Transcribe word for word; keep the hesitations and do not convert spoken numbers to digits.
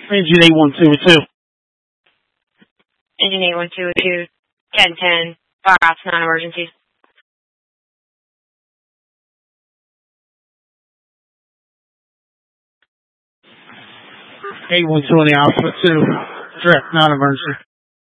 Engine eight one two two. Engine eight one two two, ten ten, fire ops, non-emergencies. eight one two on the Alpha two, direct non-emergency.